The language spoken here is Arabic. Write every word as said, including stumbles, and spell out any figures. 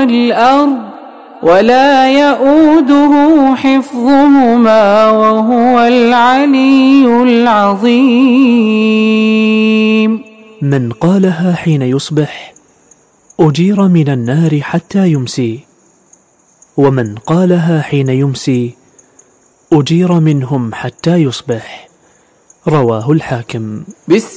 والأرض ولا يؤوده حفظهما وهو العلي العظيم. من قالها حين يصبح أجير من النار حتى يمسي، ومن قالها حين يمسي أجير منهم حتى يصبح. رواه الحاكم. بسم